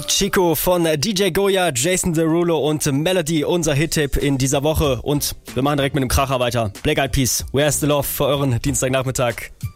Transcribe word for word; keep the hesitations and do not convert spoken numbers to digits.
Chico von D J Goya, Jason Derulo und Melody, unser Hit-Tipp in dieser Woche. Und wir machen direkt mit dem Kracher weiter. Black Eyed Peas, Where's the Love für euren Dienstagnachmittag.